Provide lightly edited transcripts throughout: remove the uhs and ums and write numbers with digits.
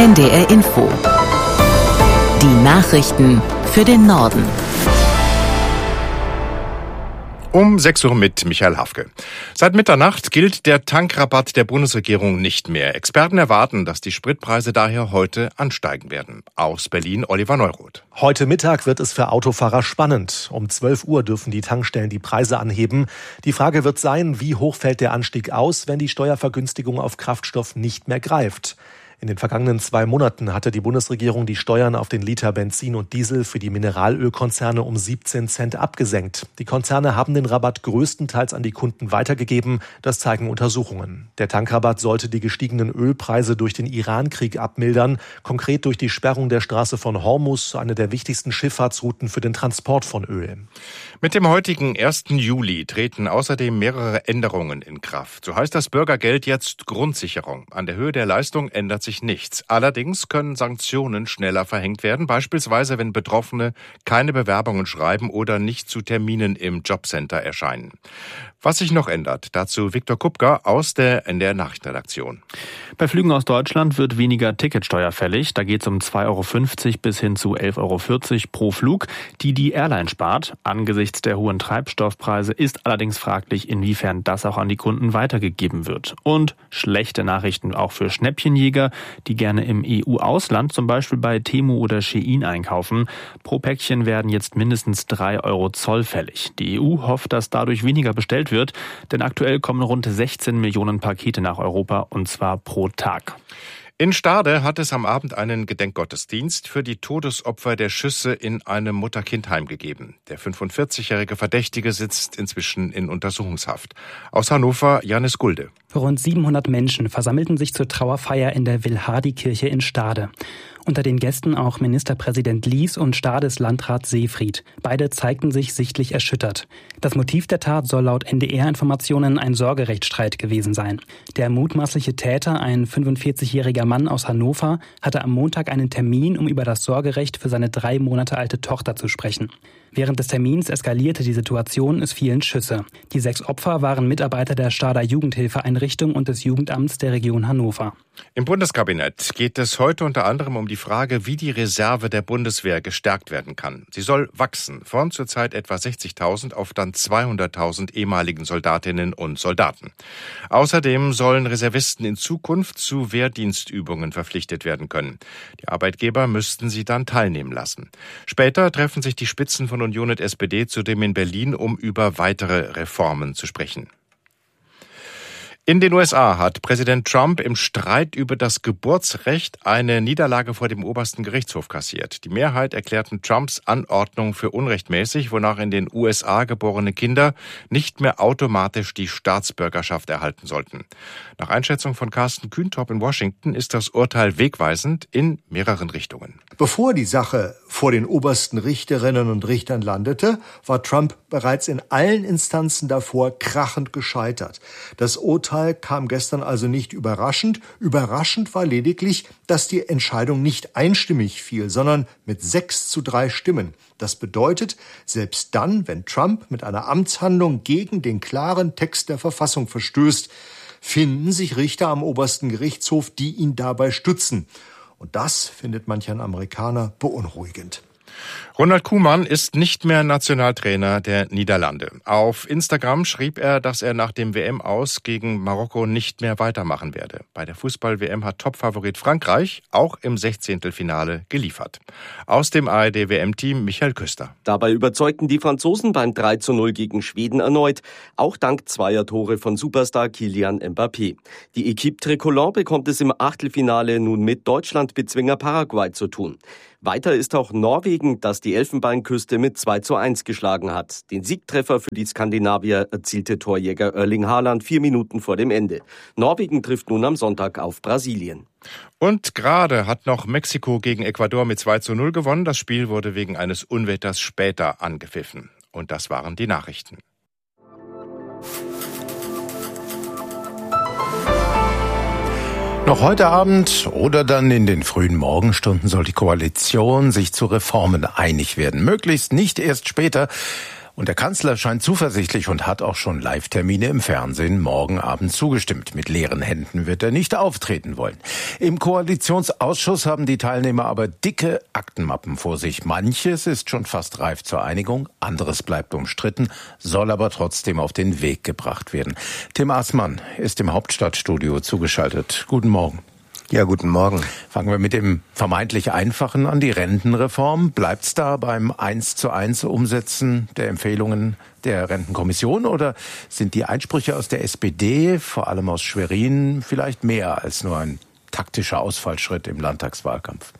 NDR Info. Die Nachrichten für den Norden. Um 6 Uhr mit Michael Hafke. Seit Mitternacht gilt der Tankrabatt der Bundesregierung nicht mehr. Experten erwarten, dass die Spritpreise daher heute ansteigen werden. Aus Berlin Oliver Neuroth. Heute Mittag wird es für Autofahrer spannend. Um 12 Uhr dürfen die Tankstellen die Preise anheben. Die Frage wird sein, wie hoch fällt der Anstieg aus, wenn die Steuervergünstigung auf Kraftstoff nicht mehr greift. In den vergangenen 2 Monaten hatte die Bundesregierung die Steuern auf den Liter Benzin und Diesel für die Mineralölkonzerne um 17 Cent abgesenkt. Die Konzerne haben den Rabatt größtenteils an die Kunden weitergegeben, das zeigen Untersuchungen. Der Tankrabatt sollte die gestiegenen Ölpreise durch den Iran-Krieg abmildern, konkret durch die Sperrung der Straße von Hormuz, eine der wichtigsten Schifffahrtsrouten für den Transport von Öl. Mit dem heutigen 1. Juli treten außerdem mehrere Änderungen in Kraft. So heißt das Bürgergeld jetzt Grundsicherung. An der Höhe der Leistung ändert sich nichts. Allerdings können Sanktionen schneller verhängt werden, beispielsweise wenn Betroffene keine Bewerbungen schreiben oder nicht zu Terminen im Jobcenter erscheinen. Was sich noch ändert, dazu Viktor Kupka aus der NDR Nachrichtenredaktion. Bei Flügen aus Deutschland wird weniger Ticketsteuer fällig. Da geht es um 2,50 € bis hin zu 11,40 € pro Flug, die Airline spart. Angesichts der hohen Treibstoffpreise ist allerdings fraglich, inwiefern das auch an die Kunden weitergegeben wird. Und schlechte Nachrichten auch für Schnäppchenjäger, die gerne im EU-Ausland, zum Beispiel bei Temu oder Shein einkaufen. Pro Päckchen werden jetzt mindestens 3 € Zoll fällig. Die EU hofft, dass dadurch weniger bestellt wird, denn aktuell kommen rund 16 Millionen Pakete nach Europa, und zwar pro Tag. In Stade hat es am Abend einen Gedenkgottesdienst für die Todesopfer der Schüsse in einem Mutter-Kind-Heim gegeben. Der 45-jährige Verdächtige sitzt inzwischen in Untersuchungshaft. Aus Hannover Janis Gulde. Rund 700 Menschen versammelten sich zur Trauerfeier in der Wilhardi-Kirche in Stade. Unter den Gästen auch Ministerpräsident Lies und Stades Landrat Seefried. Beide zeigten sich sichtlich erschüttert. Das Motiv der Tat soll laut NDR-Informationen ein Sorgerechtsstreit gewesen sein. Der mutmaßliche Täter, ein 45-jähriger Mann aus Hannover, hatte am Montag einen Termin, um über das Sorgerecht für seine 3 Monate alte Tochter zu sprechen. Während des Termins eskalierte die Situation, es fielen Schüsse. Die 6 Opfer waren Mitarbeiter der Stader Jugendhilfeeinrichtung und des Jugendamts der Region Hannover. Im Bundeskabinett geht es heute unter anderem um die Frage, wie die Reserve der Bundeswehr gestärkt werden kann. Sie soll wachsen, von zurzeit etwa 60.000 auf dann 200.000 ehemaligen Soldatinnen und Soldaten. Außerdem sollen Reservisten in Zukunft zu Wehrdienstübungen verpflichtet werden können. Die Arbeitgeber müssten sie dann teilnehmen lassen. Später treffen sich die Spitzen von Union und SPD zudem in Berlin, um über weitere Reformen zu sprechen. In den USA hat Präsident Trump im Streit über das Geburtsrecht eine Niederlage vor dem obersten Gerichtshof kassiert. Die Mehrheit erklärten Trumps Anordnung für unrechtmäßig, wonach in den USA geborene Kinder nicht mehr automatisch die Staatsbürgerschaft erhalten sollten. Nach Einschätzung von Carsten Kühntop in Washington ist das Urteil wegweisend in mehreren Richtungen. Bevor die Sache vor den obersten Richterinnen und Richtern landete, war Trump bereits in allen Instanzen davor krachend gescheitert. Das Urteil kam gestern also nicht überraschend. Überraschend war lediglich, dass die Entscheidung nicht einstimmig fiel, sondern mit 6:3 Stimmen. Das bedeutet, selbst dann, wenn Trump mit einer Amtshandlung gegen den klaren Text der Verfassung verstößt, finden sich Richter am obersten Gerichtshof, die ihn dabei stützen. Und das findet manch ein Amerikaner beunruhigend. Ronald Koeman ist nicht mehr Nationaltrainer der Niederlande. Auf Instagram schrieb er, dass er nach dem WM-Aus gegen Marokko nicht mehr weitermachen werde. Bei der Fußball-WM hat Topfavorit Frankreich auch im 16. geliefert. Aus dem ARD-WM-Team Michael Küster. Dabei überzeugten die Franzosen beim 3:0 gegen Schweden erneut, auch dank 2 Tore von Superstar Kylian Mbappé. Die Équipe Tricolore bekommt es im Achtelfinale nun mit Deutschland-Bezwinger Paraguay zu tun. Weiter ist auch Norwegen, das die Elfenbeinküste mit 2:1 geschlagen hat. Den Siegtreffer für die Skandinavier erzielte Torjäger Erling Haaland 4 Minuten vor dem Ende. Norwegen trifft nun am Sonntag auf Brasilien. Und gerade hat noch Mexiko gegen Ecuador mit 2:0 gewonnen. Das Spiel wurde wegen eines Unwetters später angepfiffen. Und das waren die Nachrichten. Noch heute Abend oder dann in den frühen Morgenstunden soll die Koalition sich zu Reformen einig werden. Möglichst nicht erst später. Und der Kanzler scheint zuversichtlich und hat auch schon Live-Termine im Fernsehen morgen Abend zugestimmt. Mit leeren Händen wird er nicht auftreten wollen. Im Koalitionsausschuss haben die Teilnehmer aber dicke Aktenmappen vor sich. Manches ist schon fast reif zur Einigung, anderes bleibt umstritten, soll aber trotzdem auf den Weg gebracht werden. Tim Aßmann ist im Hauptstadtstudio zugeschaltet. Guten Morgen. Ja, guten Morgen. Fangen wir mit dem vermeintlich Einfachen an, die Rentenreform. Bleibt's da beim 1:1 Umsetzen der Empfehlungen der Rentenkommission oder sind die Einsprüche aus der SPD, vor allem aus Schwerin, vielleicht mehr als nur ein taktischer Ausfallschritt im Landtagswahlkampf?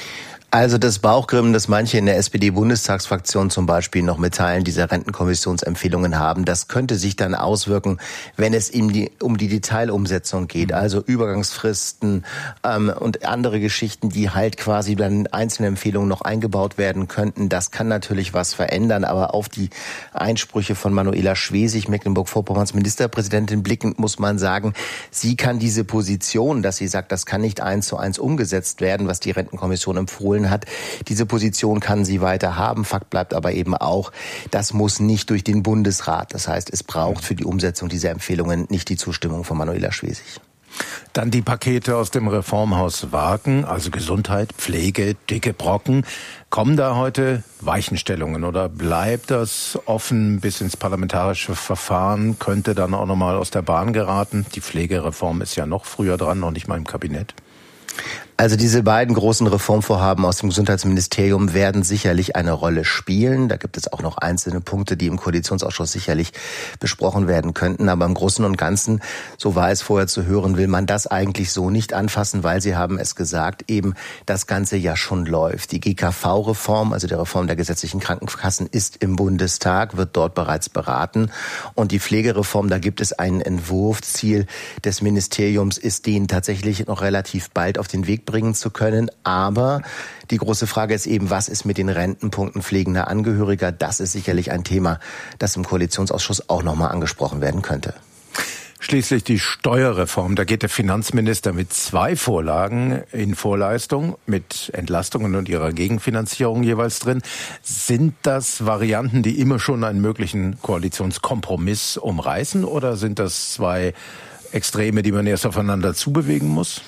Also das Bauchgrimmen, das manche in der SPD-Bundestagsfraktion zum Beispiel noch mit Teilen dieser Rentenkommissionsempfehlungen haben, das könnte sich dann auswirken, wenn es um die Detailumsetzung geht. Also Übergangsfristen und andere Geschichten, die halt quasi dann in einzelne Empfehlungen noch eingebaut werden könnten. Das kann natürlich was verändern, aber auf die Einsprüche von Manuela Schwesig, Mecklenburg-Vorpommerns Ministerpräsidentin blickend, muss man sagen, sie kann diese Position, dass sie sagt, das kann nicht 1:1 umgesetzt werden, was die Rentenkommission empfohlen hat. Diese Position kann sie weiter haben. Fakt bleibt aber eben auch, das muss nicht durch den Bundesrat. Das heißt, es braucht für die Umsetzung dieser Empfehlungen nicht die Zustimmung von Manuela Schwesig. Dann die Pakete aus dem Reformhaus Wagen, also Gesundheit, Pflege, dicke Brocken. Kommen da heute Weichenstellungen oder bleibt das offen bis ins parlamentarische Verfahren? Könnte dann auch nochmal aus der Bahn geraten? Die Pflegereform ist ja noch früher dran, noch nicht mal im Kabinett. Also diese beiden großen Reformvorhaben aus dem Gesundheitsministerium werden sicherlich eine Rolle spielen. Da gibt es auch noch einzelne Punkte, die im Koalitionsausschuss sicherlich besprochen werden könnten. Aber im Großen und Ganzen, so war es vorher zu hören, will man das eigentlich so nicht anfassen, weil Sie haben es gesagt, eben das Ganze ja schon läuft. Die GKV-Reform, also die Reform der gesetzlichen Krankenkassen, ist im Bundestag, wird dort bereits beraten. Und die Pflegereform, da gibt es einen Entwurf. Ziel des Ministeriums ist, den tatsächlich noch relativ bald auf den Weg bringen zu können. Aber die große Frage ist eben, was ist mit den Rentenpunkten pflegender Angehöriger? Das ist sicherlich ein Thema, das im Koalitionsausschuss auch nochmal angesprochen werden könnte. Schließlich die Steuerreform. Da geht der Finanzminister mit 2 Vorlagen in Vorleistung, mit Entlastungen und ihrer Gegenfinanzierung jeweils drin. Sind das Varianten, die immer schon einen möglichen Koalitionskompromiss umreißen, oder sind das 2 Extreme, die man erst aufeinander zubewegen muss?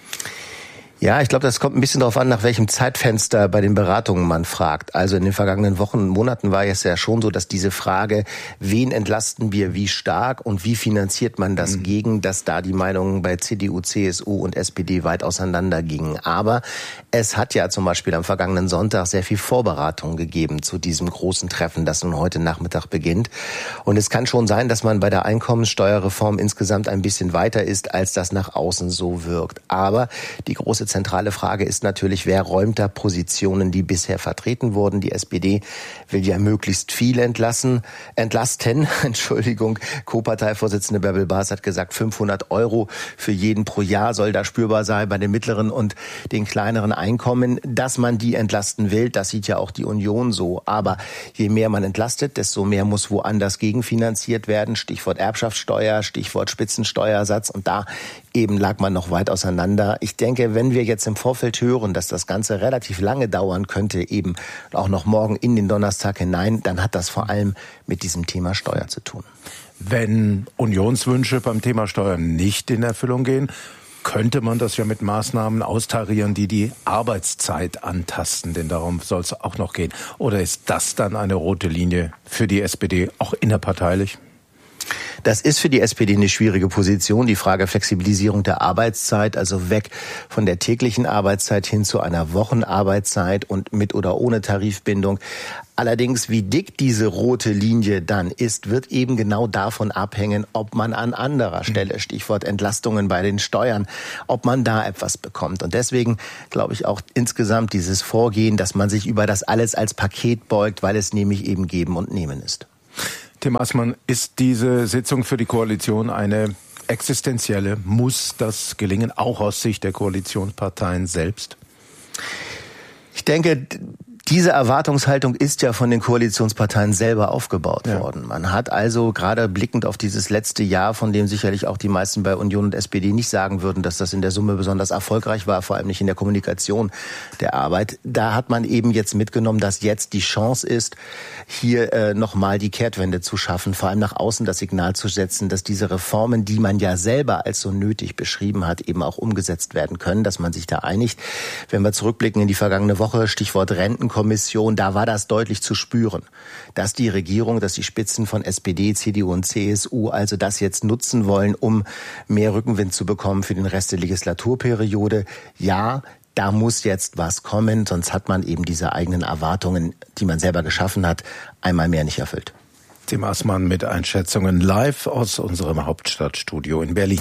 Ja, ich glaube, das kommt ein bisschen darauf an, nach welchem Zeitfenster bei den Beratungen man fragt. Also in den vergangenen Wochen und Monaten war es ja schon so, dass diese Frage, wen entlasten wir wie stark und wie finanziert man das gegen, dass da die Meinungen bei CDU, CSU und SPD weit auseinandergingen. Aber es hat ja zum Beispiel am vergangenen Sonntag sehr viel Vorberatung gegeben zu diesem großen Treffen, das nun heute Nachmittag beginnt. Und es kann schon sein, dass man bei der Einkommenssteuerreform insgesamt ein bisschen weiter ist, als das nach außen so wirkt. Aber die große zentrale Frage ist natürlich, wer räumt da Positionen, die bisher vertreten wurden. Die SPD will ja möglichst viel entlasten. Co-Parteivorsitzende Bärbel Baas hat gesagt, 500 € für jeden pro Jahr soll da spürbar sein bei den mittleren und den kleineren Einkommen. Dass man die entlasten will, das sieht ja auch die Union so. Aber je mehr man entlastet, desto mehr muss woanders gegenfinanziert werden. Stichwort Erbschaftssteuer, Stichwort Spitzensteuersatz. Und da eben lag man noch weit auseinander. Ich denke, wenn wir jetzt im Vorfeld hören, dass das Ganze relativ lange dauern könnte, eben auch noch morgen in den Donnerstag hinein, dann hat das vor allem mit diesem Thema Steuer zu tun. Wenn Unionswünsche beim Thema Steuern nicht in Erfüllung gehen, könnte man das ja mit Maßnahmen austarieren, die die Arbeitszeit antasten, denn darum soll es auch noch gehen. Oder ist das dann eine rote Linie für die SPD, auch innerparteilich? Das ist für die SPD eine schwierige Position. Die Frage Flexibilisierung der Arbeitszeit, also weg von der täglichen Arbeitszeit hin zu einer Wochenarbeitszeit und mit oder ohne Tarifbindung. Allerdings, wie dick diese rote Linie dann ist, wird eben genau davon abhängen, ob man an anderer Stelle, Stichwort Entlastungen bei den Steuern, ob man da etwas bekommt. Und deswegen glaube ich auch insgesamt dieses Vorgehen, dass man sich über das alles als Paket beugt, weil es nämlich eben Geben und Nehmen ist. Tim Aßmann, ist diese Sitzung für die Koalition eine existenzielle? Muss das gelingen, auch aus Sicht der Koalitionsparteien selbst? Ich denke, Diese Erwartungshaltung ist ja von den Koalitionsparteien selber aufgebaut worden. Man hat also gerade blickend auf dieses letzte Jahr, von dem sicherlich auch die meisten bei Union und SPD nicht sagen würden, dass das in der Summe besonders erfolgreich war, vor allem nicht in der Kommunikation der Arbeit. Da hat man eben jetzt mitgenommen, dass jetzt die Chance ist, hier nochmal die Kehrtwende zu schaffen, vor allem nach außen das Signal zu setzen, dass diese Reformen, die man ja selber als so nötig beschrieben hat, eben auch umgesetzt werden können, dass man sich da einigt. Wenn wir zurückblicken in die vergangene Woche, Stichwort Rentenkommission, da war das deutlich zu spüren, dass die Regierung, dass die Spitzen von SPD, CDU und CSU also das jetzt nutzen wollen, um mehr Rückenwind zu bekommen für den Rest der Legislaturperiode. Ja, da muss jetzt was kommen, sonst hat man eben diese eigenen Erwartungen, die man selber geschaffen hat, einmal mehr nicht erfüllt. Tim Aßmann mit Einschätzungen live aus unserem Hauptstadtstudio in Berlin.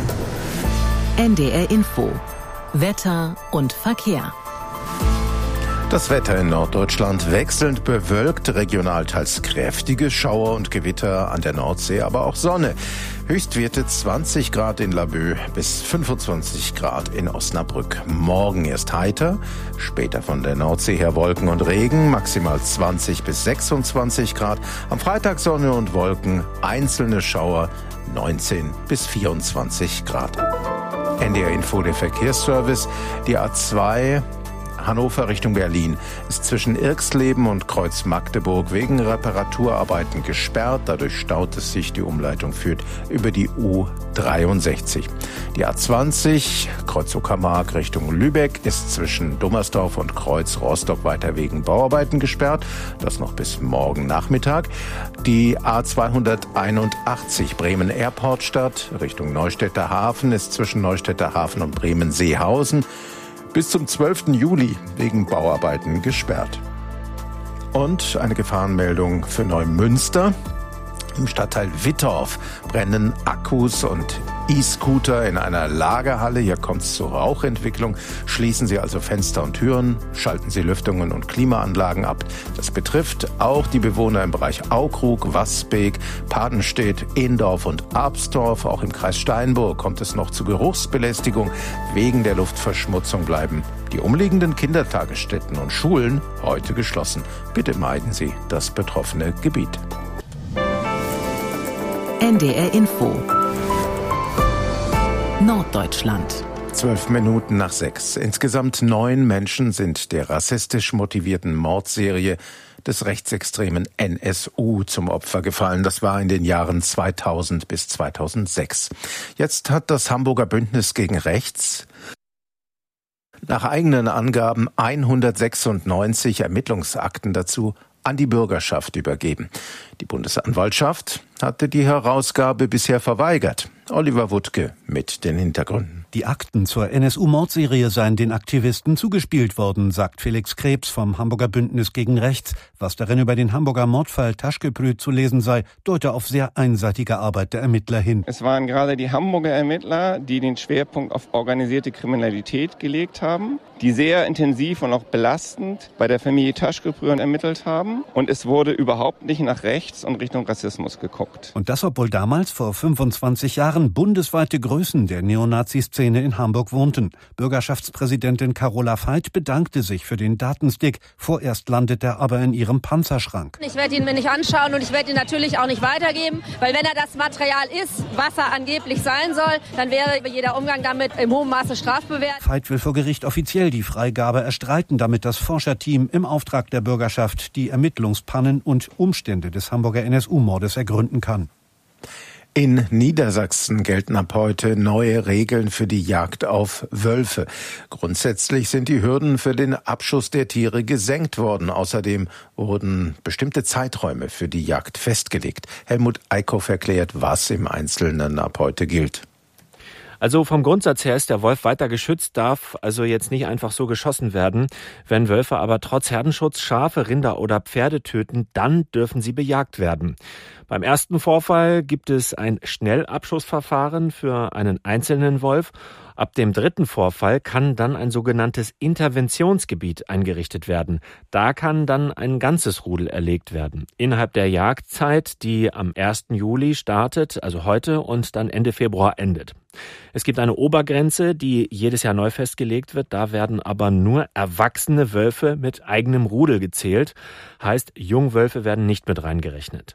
NDR Info. Wetter und Verkehr. Das Wetter in Norddeutschland wechselnd bewölkt, regional teils kräftige Schauer und Gewitter an der Nordsee, aber auch Sonne. Höchstwerte 20 Grad in Laboe bis 25 Grad in Osnabrück. Morgen erst heiter, später von der Nordsee her Wolken und Regen, maximal 20 bis 26 Grad. Am Freitag Sonne und Wolken, einzelne Schauer 19 bis 24 Grad. NDR Info, der Verkehrsservice. Die A2 Hannover Richtung Berlin ist zwischen Irxleben und Kreuz Magdeburg wegen Reparaturarbeiten gesperrt. Dadurch staut es sich. Die Umleitung führt über die U63. Die A20 Kreuz Uckermark Richtung Lübeck ist zwischen Dummersdorf und Kreuz Rostock weiter wegen Bauarbeiten gesperrt. Das noch bis morgen Nachmittag. Die A281 Bremen-Airportstadt Richtung Neustädter Hafen ist zwischen Neustädter Hafen und Bremen-Seehausen bis zum 12. Juli wegen Bauarbeiten gesperrt. Und eine Gefahrenmeldung für Neumünster. Im Stadtteil Wittorf brennen Akkus und E-Scooter in einer Lagerhalle. Hier kommt es zur Rauchentwicklung. Schließen Sie also Fenster und Türen, schalten Sie Lüftungen und Klimaanlagen ab. Das betrifft auch die Bewohner im Bereich Aukrug, Wasbeek, Padenstedt, Ehndorf und Absdorf. Auch im Kreis Steinburg kommt es noch zu Geruchsbelästigung. Wegen der Luftverschmutzung bleiben die umliegenden Kindertagesstätten und Schulen heute geschlossen. Bitte meiden Sie das betroffene Gebiet. NDR Info. Norddeutschland. 12 Minuten nach 6. Insgesamt 9 Menschen sind der rassistisch motivierten Mordserie des rechtsextremen NSU zum Opfer gefallen. Das war in den Jahren 2000 bis 2006. Jetzt hat das Hamburger Bündnis gegen Rechts nach eigenen Angaben 196 Ermittlungsakten dazu an die Bürgerschaft übergeben. Die Bundesanwaltschaft hatte die Herausgabe bisher verweigert. Oliver Wuttke mit den Hintergründen. Die Akten zur NSU-Mordserie seien den Aktivisten zugespielt worden, sagt Felix Krebs vom Hamburger Bündnis gegen Rechts. Was darin über den Hamburger Mordfall Taschkeprü zu lesen sei, deute auf sehr einseitige Arbeit der Ermittler hin. Es waren gerade die Hamburger Ermittler, die den Schwerpunkt auf organisierte Kriminalität gelegt haben, die sehr intensiv und auch belastend bei der Familie Taschkeprü ermittelt haben. Und es wurde überhaupt nicht nach rechts und Richtung Rassismus geguckt. Und das, obwohl damals, vor 25 Jahren, bundesweite Größen der Neonazi-Szene in Hamburg wohnten. Bürgerschaftspräsidentin Carola Veit bedankte sich für den Datenstick. Vorerst landet er aber in ihrem Panzerschrank. Ich werde ihn mir nicht anschauen und ich werde ihn natürlich auch nicht weitergeben, weil wenn er das Material ist, was er angeblich sein soll, dann wäre jeder Umgang damit im hohen Maße strafbewehrt. Veit will vor Gericht offiziell die Freigabe erstreiten, damit das Forscherteam im Auftrag der Bürgerschaft die Ermittlungspannen und Umstände des Hamburger NSU-Mordes ergründen kann. In Niedersachsen gelten ab heute neue Regeln für die Jagd auf Wölfe. Grundsätzlich sind die Hürden für den Abschuss der Tiere gesenkt worden. Außerdem wurden bestimmte Zeiträume für die Jagd festgelegt. Helmut Eickhoff erklärt, was im Einzelnen ab heute gilt. Also vom Grundsatz her ist der Wolf weiter geschützt, darf also jetzt nicht einfach so geschossen werden. Wenn Wölfe aber trotz Herdenschutz Schafe, Rinder oder Pferde töten, dann dürfen sie bejagt werden. Beim ersten Vorfall gibt es ein Schnellabschussverfahren für einen einzelnen Wolf. Ab dem dritten Vorfall kann dann ein sogenanntes Interventionsgebiet eingerichtet werden. Da kann dann ein ganzes Rudel erlegt werden. Innerhalb der Jagdzeit, die am 1. Juli startet, also heute, und dann Ende Februar endet. Es gibt eine Obergrenze, die jedes Jahr neu festgelegt wird. Da werden aber nur erwachsene Wölfe mit eigenem Rudel gezählt. Heißt, Jungwölfe werden nicht mit reingerechnet.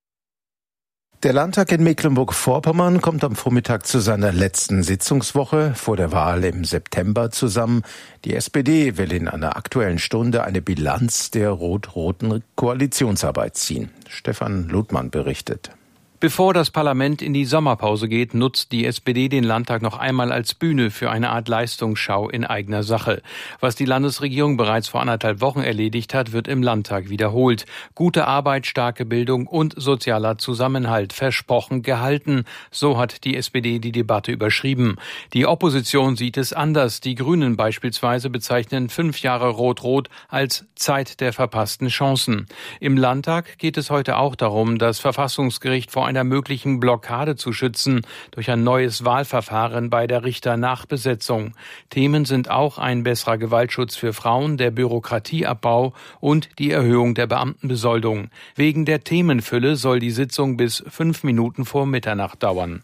Der Landtag in Mecklenburg-Vorpommern kommt am Vormittag zu seiner letzten Sitzungswoche vor der Wahl im September zusammen. Die SPD will in einer Aktuellen Stunde eine Bilanz der rot-roten Koalitionsarbeit ziehen. Stefan Ludmann berichtet. Bevor das Parlament in die Sommerpause geht, nutzt die SPD den Landtag noch einmal als Bühne für eine Art Leistungsschau in eigener Sache. Was die Landesregierung bereits vor 1,5 Wochen erledigt hat, wird im Landtag wiederholt. Gute Arbeit, starke Bildung und sozialer Zusammenhalt versprochen gehalten. So hat die SPD die Debatte überschrieben. Die Opposition sieht es anders. Die Grünen beispielsweise bezeichnen 5 Jahre Rot-Rot als Zeit der verpassten Chancen. Im Landtag geht es heute auch darum, das Verfassungsgericht vor einer möglichen Blockade zu schützen durch ein neues Wahlverfahren bei der Richternachbesetzung. Themen sind auch ein besserer Gewaltschutz für Frauen, der Bürokratieabbau und die Erhöhung der Beamtenbesoldung. Wegen der Themenfülle soll die Sitzung bis 5 Minuten vor Mitternacht dauern.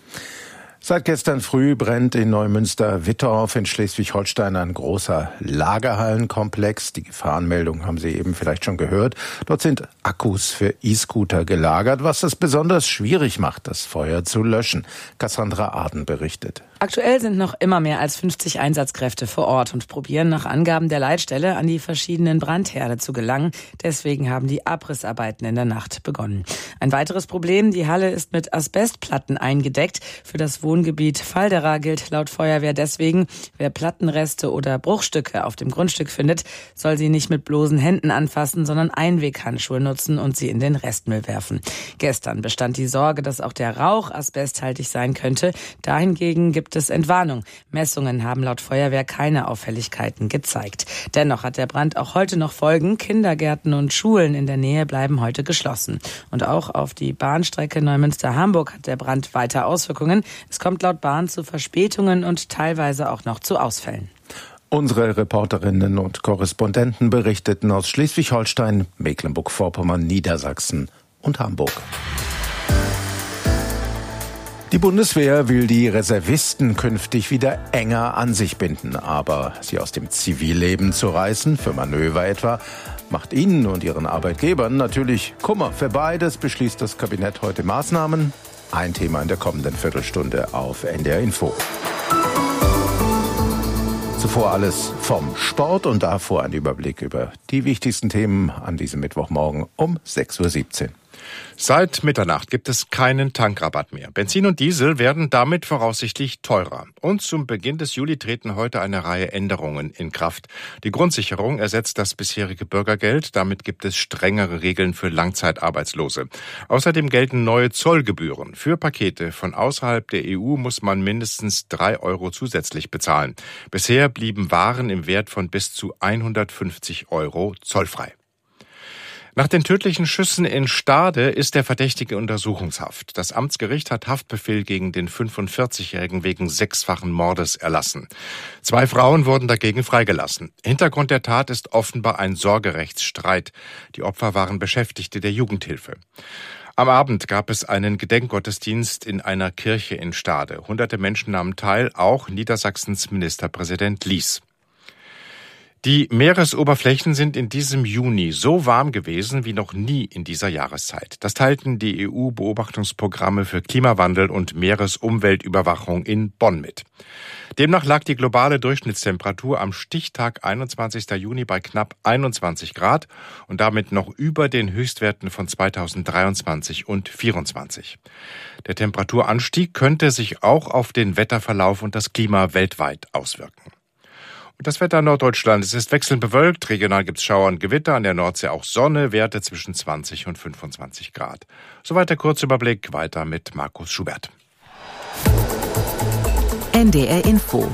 Seit gestern früh brennt in Neumünster-Wittorf in Schleswig-Holstein ein großer Lagerhallenkomplex. Die Gefahrenmeldung haben Sie eben vielleicht schon gehört. Dort sind Akkus für E-Scooter gelagert, was es besonders schwierig macht, das Feuer zu löschen. Cassandra Aden berichtet. Aktuell sind noch immer mehr als 50 Einsatzkräfte vor Ort und probieren nach Angaben der Leitstelle an die verschiedenen Brandherde zu gelangen. Deswegen haben die Abrissarbeiten in der Nacht begonnen. Ein weiteres Problem, die Halle ist mit Asbestplatten eingedeckt. Für das Wohngebiet Faldera gilt laut Feuerwehr deswegen, wer Plattenreste oder Bruchstücke auf dem Grundstück findet, soll sie nicht mit bloßen Händen anfassen, sondern Einweghandschuhe nutzen und sie in den Restmüll werfen. Gestern bestand die Sorge, dass auch der Rauch asbesthaltig sein könnte. Dahingegen gibt es Entwarnung. Messungen haben laut Feuerwehr keine Auffälligkeiten gezeigt. Dennoch hat der Brand auch heute noch Folgen. Kindergärten und Schulen in der Nähe bleiben heute geschlossen. Und auch auf die Bahnstrecke Neumünster-Hamburg hat der Brand weiter Auswirkungen. Es kommt laut Bahn zu Verspätungen und teilweise auch noch zu Ausfällen. Unsere Reporterinnen und Korrespondenten berichteten aus Schleswig-Holstein, Mecklenburg-Vorpommern, Niedersachsen und Hamburg. Die Bundeswehr will die Reservisten künftig wieder enger an sich binden. Aber sie aus dem Zivilleben zu reißen, für Manöver etwa, macht ihnen und ihren Arbeitgebern natürlich Kummer. Für beides beschließt das Kabinett heute Maßnahmen. Ein Thema in der kommenden Viertelstunde auf NDR Info. Zuvor alles vom Sport und davor ein Überblick über die wichtigsten Themen an diesem Mittwochmorgen um 6:17 Uhr. Seit Mitternacht gibt es keinen Tankrabatt mehr. Benzin und Diesel werden damit voraussichtlich teurer. Und zum Beginn des Juli treten heute eine Reihe Änderungen in Kraft. Die Grundsicherung ersetzt das bisherige Bürgergeld. Damit gibt es strengere Regeln für Langzeitarbeitslose. Außerdem gelten neue Zollgebühren. Für Pakete von außerhalb der EU muss man mindestens 3 € zusätzlich bezahlen. Bisher blieben Waren im Wert von bis zu 150 € zollfrei. Nach den tödlichen Schüssen in Stade ist der Verdächtige in Untersuchungshaft. Das Amtsgericht hat Haftbefehl gegen den 45-Jährigen wegen 6-fachen Mordes erlassen. 2 Frauen wurden dagegen freigelassen. Hintergrund der Tat ist offenbar ein Sorgerechtsstreit. Die Opfer waren Beschäftigte der Jugendhilfe. Am Abend gab es einen Gedenkgottesdienst in einer Kirche in Stade. Hunderte Menschen nahmen teil, auch Niedersachsens Ministerpräsident Lies. Die Meeresoberflächen sind in diesem Juni so warm gewesen wie noch nie in dieser Jahreszeit. Das teilten die EU-Beobachtungsprogramme für Klimawandel und Meeresumweltüberwachung in Bonn mit. Demnach lag die globale Durchschnittstemperatur am Stichtag 21. Juni bei knapp 21 Grad und damit noch über den Höchstwerten von 2023 und 2024. Der Temperaturanstieg könnte sich auch auf den Wetterverlauf und das Klima weltweit auswirken. Und das Wetter in Norddeutschland, es ist wechselnd bewölkt, regional gibt es Schauer und Gewitter, an der Nordsee auch Sonne, Werte zwischen 20 und 25 Grad. Soweit der Kurzüberblick, weiter mit Markus Schubert. NDR Info.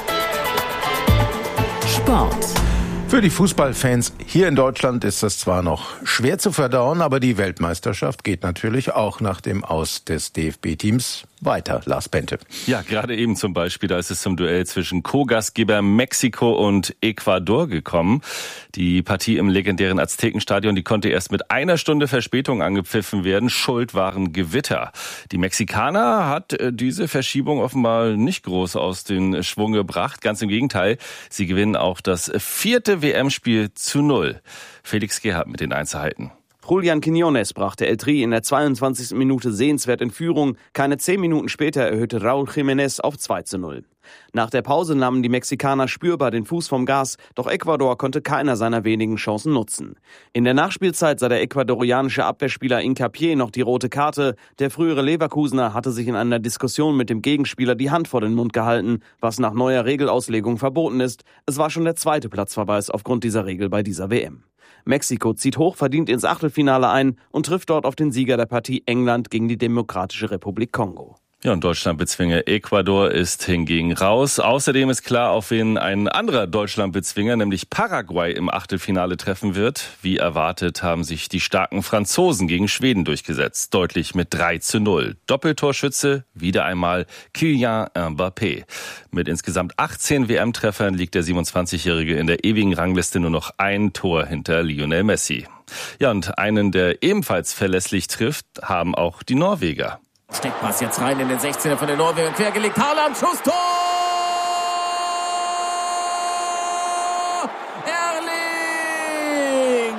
Sport. Für die Fußballfans hier in Deutschland ist das zwar noch schwer zu verdauen, aber die Weltmeisterschaft geht natürlich auch nach dem Aus des DFB-Teams weiter, Lars Bente. Ja, gerade eben zum Beispiel, da ist es zum Duell zwischen Co-Gastgeber Mexiko und Ecuador gekommen. Die Partie im legendären Aztekenstadion, die konnte erst mit 1 Stunde Verspätung angepfiffen werden. Schuld waren Gewitter. Die Mexikaner hat diese Verschiebung offenbar nicht groß aus den Schwung gebracht. Ganz im Gegenteil, sie gewinnen auch das 4. WM-Spiel zu 0. Felix Gerhardt mit den Einzelheiten. Julián Quiñones brachte El Tri in der 22. Minute sehenswert in Führung. Keine 10 Minuten später erhöhte Raúl Jiménez auf 2:0. Nach der Pause nahmen die Mexikaner spürbar den Fuß vom Gas, doch Ecuador konnte keiner seiner wenigen Chancen nutzen. In der Nachspielzeit sah der ecuadorianische Abwehrspieler Hincapié noch die rote Karte. Der frühere Leverkusener hatte sich in einer Diskussion mit dem Gegenspieler die Hand vor den Mund gehalten, was nach neuer Regelauslegung verboten ist. Es war schon der 2. Platzverweis aufgrund dieser Regel bei dieser WM. Mexiko zieht hochverdient ins Achtelfinale ein und trifft dort auf den Sieger der Partie England gegen die Demokratische Republik Kongo. Ja, und Deutschland-Bezwinger Ecuador ist hingegen raus. Außerdem ist klar, auf wen ein anderer Deutschland-Bezwinger, nämlich Paraguay, im Achtelfinale treffen wird. Wie erwartet haben sich die starken Franzosen gegen Schweden durchgesetzt. Deutlich mit 3:0. Doppeltorschütze, wieder einmal Kylian Mbappé. Mit insgesamt 18 WM-Treffern liegt der 27-Jährige in der ewigen Rangliste nur noch 1 Tor hinter Lionel Messi. Ja, und einen, der ebenfalls verlässlich trifft, haben auch die Norweger. Steckpass jetzt rein in den 16er von den Norwegern, quergelegt, Haaland, Schuss, Tor! Erling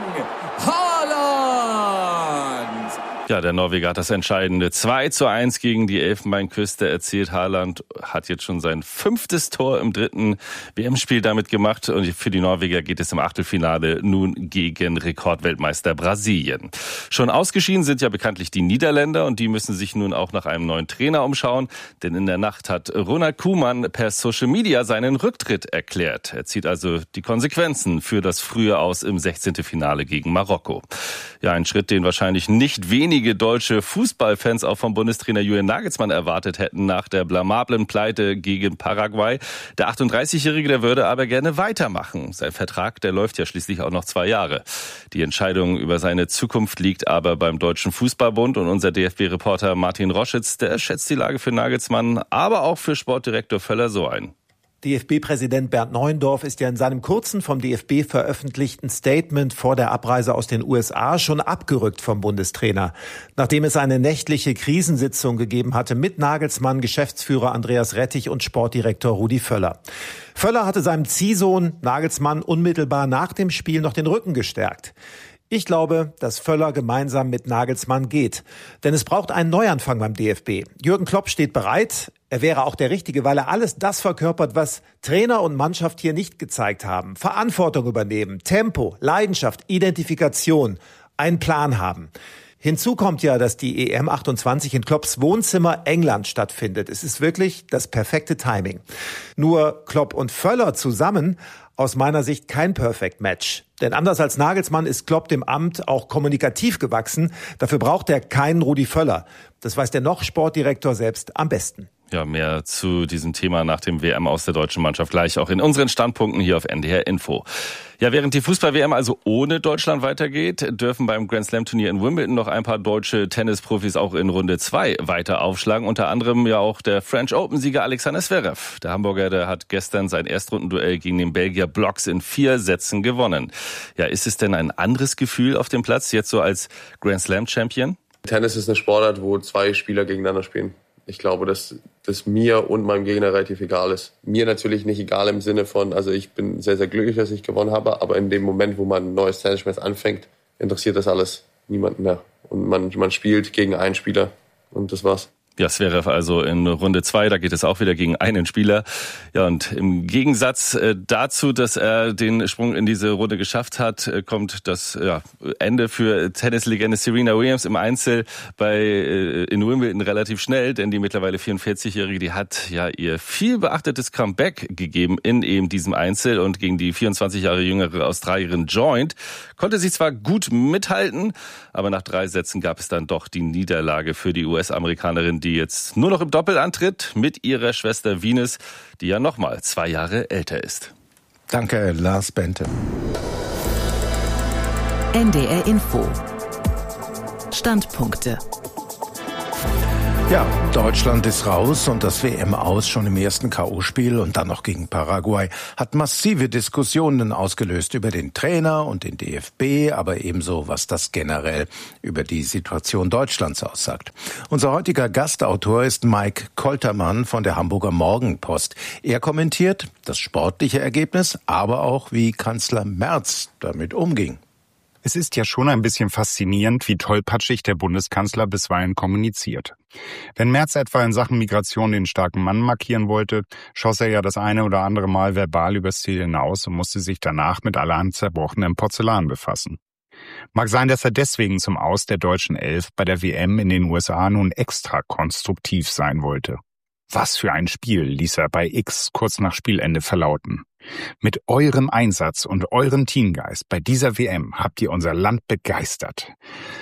Haaland! Ja, der Norweger hat das entscheidende 2:1 gegen die Elfenbeinküste erzielt. Haaland hat jetzt schon sein 5. Tor im 3. WM-Spiel damit gemacht. Und für die Norweger geht es im Achtelfinale nun gegen Rekordweltmeister Brasilien. Schon ausgeschieden sind ja bekanntlich die Niederländer und die müssen sich nun auch nach einem neuen Trainer umschauen. Denn in der Nacht hat Ronald Koeman per Social Media seinen Rücktritt erklärt. Er zieht also die Konsequenzen für das frühe Aus im 16. Finale gegen Marokko. Ja, ein Schritt, den wahrscheinlich nicht wenige deutsche Fußballfans auch vom Bundestrainer Julian Nagelsmann erwartet hätten nach der blamablen Pleite gegen Paraguay. Der 38-Jährige, der würde aber gerne weitermachen. Sein Vertrag, der läuft ja schließlich auch noch 2 Jahre. Die Entscheidung über seine Zukunft liegt aber beim Deutschen Fußballbund und unser DFB-Reporter Martin Roschitz, der schätzt die Lage für Nagelsmann, aber auch für Sportdirektor Völler so ein. DFB-Präsident Bernd Neuendorf ist ja in seinem kurzen vom DFB veröffentlichten Statement vor der Abreise aus den USA schon abgerückt vom Bundestrainer. Nachdem es eine nächtliche Krisensitzung gegeben hatte mit Nagelsmann, Geschäftsführer Andreas Rettich und Sportdirektor Rudi Völler. Völler hatte seinem Ziehsohn Nagelsmann unmittelbar nach dem Spiel noch den Rücken gestärkt. Ich glaube, dass Völler gemeinsam mit Nagelsmann geht. Denn es braucht einen Neuanfang beim DFB. Jürgen Klopp steht bereit. Er wäre auch der Richtige, weil er alles das verkörpert, was Trainer und Mannschaft hier nicht gezeigt haben. Verantwortung übernehmen, Tempo, Leidenschaft, Identifikation, einen Plan haben. Hinzu kommt ja, dass die EM 28 in Klopps Wohnzimmer England stattfindet. Es ist wirklich das perfekte Timing. Nur Klopp und Völler zusammen, aus meiner Sicht kein Perfect Match. Denn anders als Nagelsmann ist Klopp dem Amt auch kommunikativ gewachsen. Dafür braucht er keinen Rudi Völler. Das weiß der noch Sportdirektor selbst am besten. Ja, mehr zu diesem Thema nach dem WM aus der deutschen Mannschaft gleich auch in unseren Standpunkten hier auf NDR Info. Ja, während die Fußball-WM also ohne Deutschland weitergeht, dürfen beim Grand-Slam-Turnier in Wimbledon noch ein paar deutsche Tennisprofis auch in Runde 2 weiter aufschlagen. Unter anderem ja auch der French Open-Sieger Alexander Zverev. Der Hamburger, der hat gestern sein Erstrundenduell gegen den Belgier Blocks in 4 Sätzen gewonnen. Ja, ist es denn ein anderes Gefühl auf dem Platz, jetzt so als Grand-Slam-Champion? Tennis ist eine Sportart, wo 2 Spieler gegeneinander spielen. Ich glaube, dass das mir und meinem Gegner relativ egal ist. Mir natürlich nicht egal im Sinne von, also ich bin sehr, sehr glücklich, dass ich gewonnen habe, aber in dem Moment, wo man ein neues Tennismatch anfängt, interessiert das alles niemanden mehr. Und man spielt gegen einen Spieler und das war's. Ja, Zverev also in Runde 2, da geht es auch wieder gegen einen Spieler. Ja, und im Gegensatz dazu, dass er den Sprung in diese Runde geschafft hat, kommt das Ende für Tennislegende Serena Williams im Einzel in Wimbledon relativ schnell, denn die mittlerweile 44-Jährige, die hat ja ihr viel beachtetes Comeback gegeben in eben diesem Einzel und gegen die 24 Jahre jüngere Australierin Joint konnte sie zwar gut mithalten, aber nach 3 Sätzen gab es dann doch die Niederlage für die US-Amerikanerin, die jetzt nur noch im Doppel antritt mit ihrer Schwester Venus, die ja nochmal 2 Jahre älter ist. Danke, Lars Bente. NDR Info. Standpunkte. Ja, Deutschland ist raus und das WM-Aus schon im ersten K.O.-Spiel und dann noch gegen Paraguay hat massive Diskussionen ausgelöst über den Trainer und den DFB, aber ebenso, was das generell über die Situation Deutschlands aussagt. Unser heutiger Gastautor ist Mike Koltermann von der Hamburger Morgenpost. Er kommentiert das sportliche Ergebnis, aber auch, wie Kanzler Merz damit umging. Es ist ja schon ein bisschen faszinierend, wie tollpatschig der Bundeskanzler bisweilen kommuniziert. Wenn Merz etwa in Sachen Migration den starken Mann markieren wollte, schoss er ja das eine oder andere Mal verbal übers Ziel hinaus und musste sich danach mit allerhand zerbrochenem Porzellan befassen. Mag sein, dass er deswegen zum Aus der deutschen Elf bei der WM in den USA nun extra konstruktiv sein wollte. Was für ein Spiel, ließ er bei X kurz nach Spielende verlauten. Mit eurem Einsatz und eurem Teamgeist bei dieser WM habt ihr unser Land begeistert.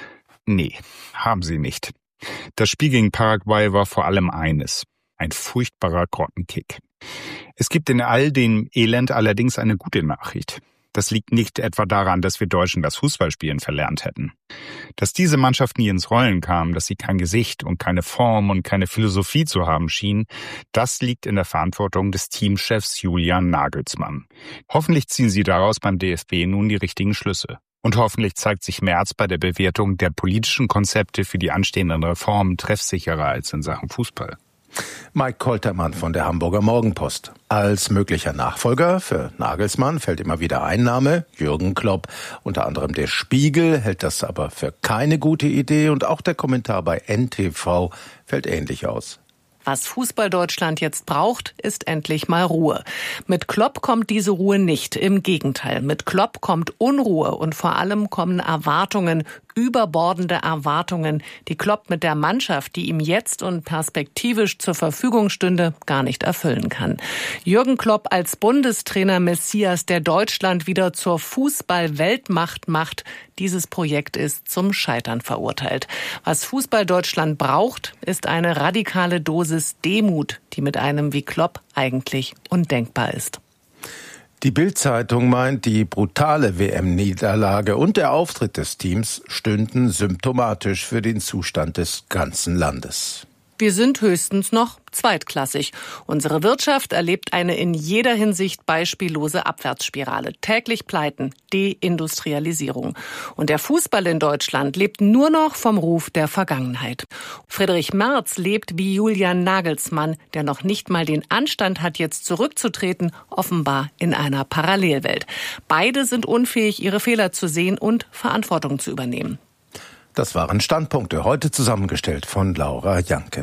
Nee, haben sie nicht. Das Spiel gegen Paraguay war vor allem eines: ein furchtbarer Grottenkick. Es gibt in all dem Elend allerdings eine gute Nachricht. Das liegt nicht etwa daran, dass wir Deutschen das Fußballspielen verlernt hätten. Dass diese Mannschaft nie ins Rollen kam, dass sie kein Gesicht und keine Form und keine Philosophie zu haben schien, das liegt in der Verantwortung des Teamchefs Julian Nagelsmann. Hoffentlich ziehen sie daraus beim DFB nun die richtigen Schlüsse. Und hoffentlich zeigt sich Merz bei der Bewertung der politischen Konzepte für die anstehenden Reformen treffsicherer als in Sachen Fußball. Mike Koltermann von der Hamburger Morgenpost. Als möglicher Nachfolger für Nagelsmann fällt immer wieder ein Name, Jürgen Klopp. Unter anderem der Spiegel hält das aber für keine gute Idee und auch der Kommentar bei NTV fällt ähnlich aus. Was Fußball-Deutschland jetzt braucht, ist endlich mal Ruhe. Mit Klopp kommt diese Ruhe nicht. Im Gegenteil, mit Klopp kommt Unruhe und vor allem kommen Erwartungen, überbordende Erwartungen, die Klopp mit der Mannschaft, die ihm jetzt und perspektivisch zur Verfügung stünde, gar nicht erfüllen kann. Jürgen Klopp als Bundestrainer Messias, der Deutschland wieder zur Fußball-Weltmacht macht, dieses Projekt ist zum Scheitern verurteilt. Was Fußball Deutschland braucht, ist eine radikale Dosis Demut, die mit einem wie Klopp eigentlich undenkbar ist. Die Bild-Zeitung meint, die brutale WM-Niederlage und der Auftritt des Teams stünden symptomatisch für den Zustand des ganzen Landes. Wir sind höchstens noch zweitklassig. Unsere Wirtschaft erlebt eine in jeder Hinsicht beispiellose Abwärtsspirale. Täglich Pleiten, Deindustrialisierung. Und der Fußball in Deutschland lebt nur noch vom Ruf der Vergangenheit. Friedrich Merz lebt wie Julian Nagelsmann, der noch nicht mal den Anstand hat, jetzt zurückzutreten, offenbar in einer Parallelwelt. Beide sind unfähig, ihre Fehler zu sehen und Verantwortung zu übernehmen. Das waren Standpunkte, heute zusammengestellt von Laura Janke.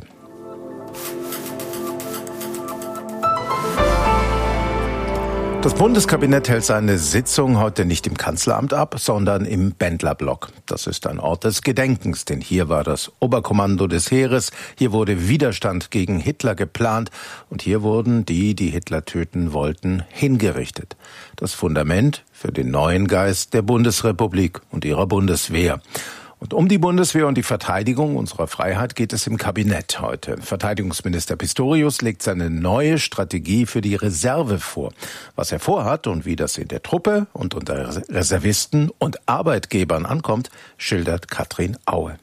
Das Bundeskabinett hält seine Sitzung heute nicht im Kanzleramt ab, sondern im Bendlerblock. Das ist ein Ort des Gedenkens, denn hier war das Oberkommando des Heeres, hier wurde Widerstand gegen Hitler geplant und hier wurden die Hitler töten wollten, hingerichtet. Das Fundament für den neuen Geist der Bundesrepublik und ihrer Bundeswehr. Und um die Bundeswehr und die Verteidigung unserer Freiheit geht es im Kabinett heute. Verteidigungsminister Pistorius legt seine neue Strategie für die Reserve vor. Was er vorhat und wie das in der Truppe und unter Reservisten und Arbeitgebern ankommt, schildert Katrin Aue.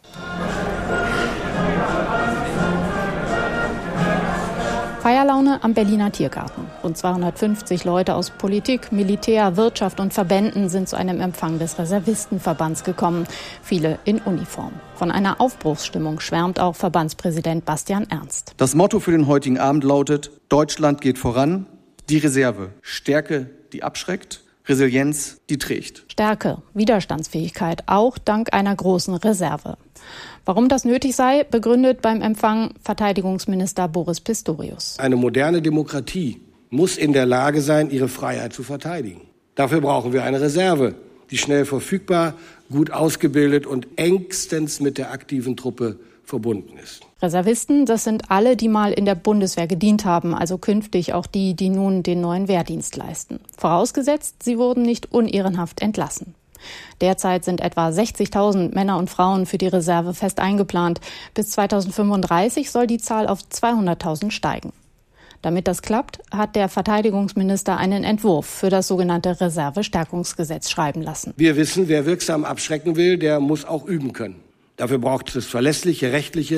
Feierlaune am Berliner Tiergarten. Rund 250 Leute aus Politik, Militär, Wirtschaft und Verbänden sind zu einem Empfang des Reservistenverbands gekommen. Viele in Uniform. Von einer Aufbruchsstimmung schwärmt auch Verbandspräsident Bastian Ernst. Das Motto für den heutigen Abend lautet: Deutschland geht voran, die Reserve. Stärke, die abschreckt, Resilienz, die trägt. Stärke, Widerstandsfähigkeit, auch dank einer großen Reserve. Warum das nötig sei, begründet beim Empfang Verteidigungsminister Boris Pistorius. Eine moderne Demokratie muss in der Lage sein, ihre Freiheit zu verteidigen. Dafür brauchen wir eine Reserve, die schnell verfügbar, gut ausgebildet und engstens mit der aktiven Truppe verbunden ist. Reservisten, das sind alle, die mal in der Bundeswehr gedient haben, also künftig auch die, die nun den neuen Wehrdienst leisten. Vorausgesetzt, sie wurden nicht unehrenhaft entlassen. Derzeit sind etwa 60.000 Männer und Frauen für die Reserve fest eingeplant. Bis 2035 soll die Zahl auf 200.000 steigen. Damit das klappt, hat der Verteidigungsminister einen Entwurf für das sogenannte Reservestärkungsgesetz schreiben lassen. Wir wissen, wer wirksam abschrecken will, der muss auch üben können. Dafür braucht es verlässliche rechtliche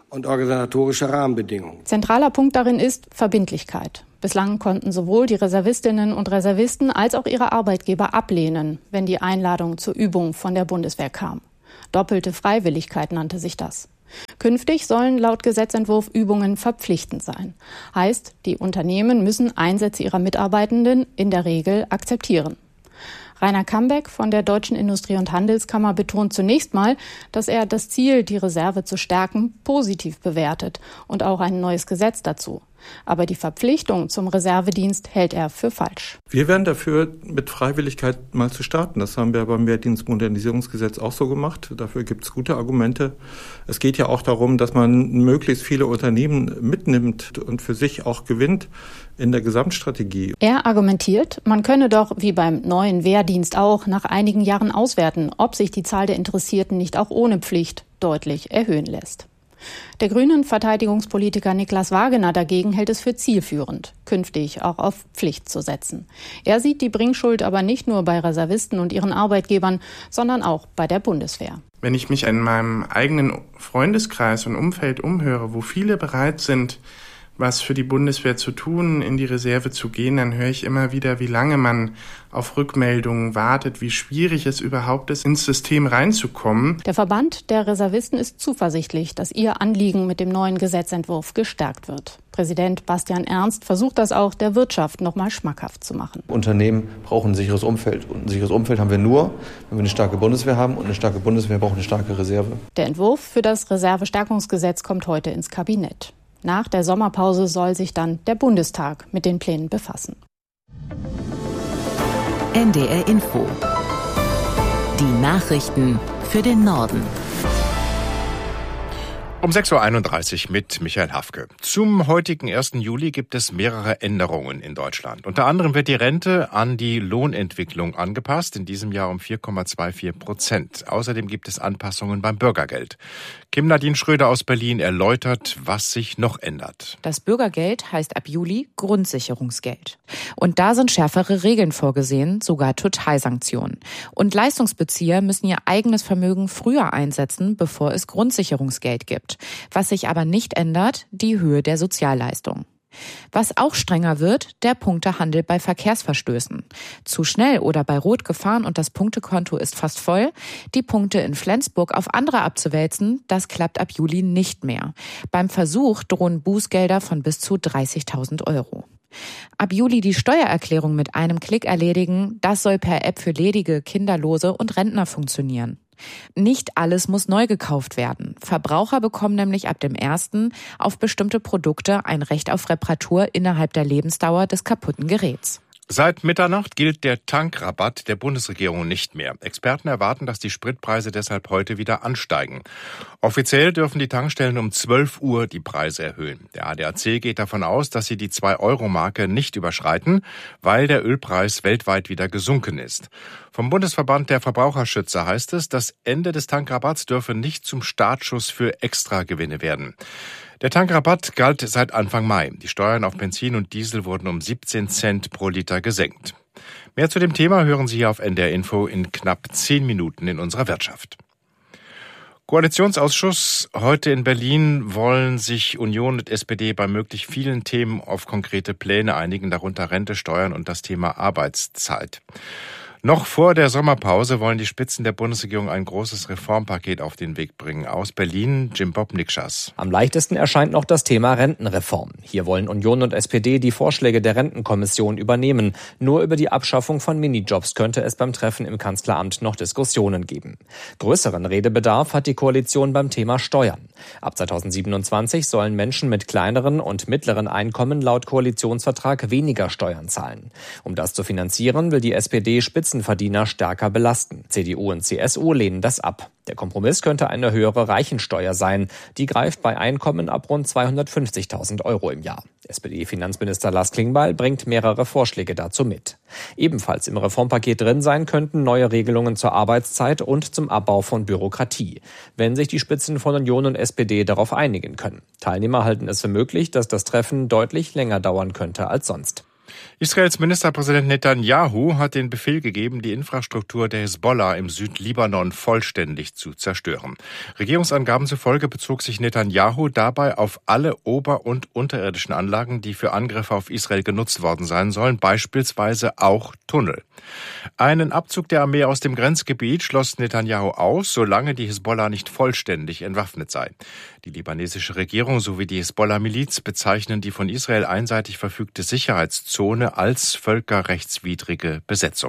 und organisatorische Rahmenbedingungen. Zentraler Punkt darin ist Verbindlichkeit. Bislang konnten sowohl die Reservistinnen und Reservisten als auch ihre Arbeitgeber ablehnen, wenn die Einladung zur Übung von der Bundeswehr kam. Doppelte Freiwilligkeit nannte sich das. Künftig sollen laut Gesetzentwurf Übungen verpflichtend sein. Heißt, die Unternehmen müssen Einsätze ihrer Mitarbeitenden in der Regel akzeptieren. Rainer Kambeck von der Deutschen Industrie- und Handelskammer betont zunächst mal, dass er das Ziel, die Reserve zu stärken, positiv bewertet und auch ein neues Gesetz dazu. Aber die Verpflichtung zum Reservedienst hält er für falsch. Wir wären dafür, mit Freiwilligkeit mal zu starten. Das haben wir beim Wehrdienstmodernisierungsgesetz auch so gemacht. Dafür gibt es gute Argumente. Es geht ja auch darum, dass man möglichst viele Unternehmen mitnimmt und für sich auch gewinnt in der Gesamtstrategie. Er argumentiert, man könne doch, wie beim neuen Wehrdienst auch, nach einigen Jahren auswerten, ob sich die Zahl der Interessierten nicht auch ohne Pflicht deutlich erhöhen lässt. Der grünen Verteidigungspolitiker Niklas Wagener dagegen hält es für zielführend, künftig auch auf Pflicht zu setzen. Er sieht die Bringschuld aber nicht nur bei Reservisten und ihren Arbeitgebern, sondern auch bei der Bundeswehr. Wenn ich mich in meinem eigenen Freundeskreis und Umfeld umhöre, wo viele bereit sind, was für die Bundeswehr zu tun, in die Reserve zu gehen, dann höre ich immer wieder, wie lange man auf Rückmeldungen wartet, wie schwierig es überhaupt ist, ins System reinzukommen. Der Verband der Reservisten ist zuversichtlich, dass ihr Anliegen mit dem neuen Gesetzentwurf gestärkt wird. Präsident Bastian Ernst versucht das auch der Wirtschaft noch mal schmackhaft zu machen. Unternehmen brauchen ein sicheres Umfeld. Und ein sicheres Umfeld haben wir nur, wenn wir eine starke Bundeswehr haben. Und eine starke Bundeswehr braucht eine starke Reserve. Der Entwurf für das Reservestärkungsgesetz kommt heute ins Kabinett. Nach der Sommerpause soll sich dann der Bundestag mit den Plänen befassen. NDR Info. Die Nachrichten für den Norden. Um 6.31 Uhr mit Michael Hafke. Zum heutigen 1. Juli gibt es mehrere Änderungen in Deutschland. Unter anderem wird die Rente an die Lohnentwicklung angepasst, in diesem Jahr um 4,24%. Außerdem gibt es Anpassungen beim Bürgergeld. Kim Nadine Schröder aus Berlin erläutert, was sich noch ändert. Das Bürgergeld heißt ab Juli Grundsicherungsgeld. Und da sind schärfere Regeln vorgesehen, sogar Totalsanktionen. Und Leistungsbezieher müssen ihr eigenes Vermögen früher einsetzen, bevor es Grundsicherungsgeld gibt. Was sich aber nicht ändert, die Höhe der Sozialleistung. Was auch strenger wird, der Punktehandel bei Verkehrsverstößen. Zu schnell oder bei Rot gefahren und das Punktekonto ist fast voll, die Punkte in Flensburg auf andere abzuwälzen, das klappt ab Juli nicht mehr. Beim Versuch drohen Bußgelder von bis zu 30.000 Euro. Ab Juli die Steuererklärung mit einem Klick erledigen, das soll per App für Ledige, Kinderlose und Rentner funktionieren. Nicht alles muss neu gekauft werden. Verbraucher bekommen nämlich ab dem 1. auf bestimmte Produkte ein Recht auf Reparatur innerhalb der Lebensdauer des kaputten Geräts. Seit Mitternacht gilt der Tankrabatt der Bundesregierung nicht mehr. Experten erwarten, dass die Spritpreise deshalb heute wieder ansteigen. Offiziell dürfen die Tankstellen um 12 Uhr die Preise erhöhen. Der ADAC geht davon aus, dass sie die 2-Euro-Marke nicht überschreiten, weil der Ölpreis weltweit wieder gesunken ist. Vom Bundesverband der Verbraucherschützer heißt es, das Ende des Tankrabatts dürfe nicht zum Startschuss für Extragewinne werden. Der Tankrabatt galt seit Anfang Mai. Die Steuern auf Benzin und Diesel wurden um 17 Cent pro Liter gesenkt. Mehr zu dem Thema hören Sie hier auf NDR Info in knapp 10 Minuten in unserer Wirtschaft. Koalitionsausschuss. Heute in Berlin wollen sich Union und SPD bei möglich vielen Themen auf konkrete Pläne einigen, darunter Rente, Steuern und das Thema Arbeitszeit. Noch vor der Sommerpause wollen die Spitzen der Bundesregierung ein großes Reformpaket auf den Weg bringen. Aus Berlin, Jim Bob Nikschas. Am leichtesten erscheint noch das Thema Rentenreform. Hier wollen Union und SPD die Vorschläge der Rentenkommission übernehmen. Nur über die Abschaffung von Minijobs könnte es beim Treffen im Kanzleramt noch Diskussionen geben. Größeren Redebedarf hat die Koalition beim Thema Steuern. Ab 2027 sollen Menschen mit kleineren und mittleren Einkommen laut Koalitionsvertrag weniger Steuern zahlen. Um das zu finanzieren, will die SPD Spitzenverdiener stärker belasten. CDU und CSU lehnen das ab. Der Kompromiss könnte eine höhere Reichensteuer sein. Die greift bei Einkommen ab rund 250.000 Euro im Jahr. SPD-Finanzminister Lars Klingbeil bringt mehrere Vorschläge dazu mit. Ebenfalls im Reformpaket drin sein könnten neue Regelungen zur Arbeitszeit und zum Abbau von Bürokratie, wenn sich die Spitzen von Union und SPD darauf einigen können. Teilnehmer halten es für möglich, dass das Treffen deutlich länger dauern könnte als sonst. Israels Ministerpräsident Netanyahu hat den Befehl gegeben, die Infrastruktur der Hisbollah im Südlibanon vollständig zu zerstören. Regierungsangaben zufolge bezog sich Netanyahu dabei auf alle ober- und unterirdischen Anlagen, die für Angriffe auf Israel genutzt worden sein sollen, beispielsweise auch Tunnel. Einen Abzug der Armee aus dem Grenzgebiet schloss Netanyahu aus, solange die Hisbollah nicht vollständig entwaffnet sei. Die libanesische Regierung sowie die Hisbollah-Miliz bezeichnen die von Israel einseitig verfügte Sicherheitszone als völkerrechtswidrige Besetzung.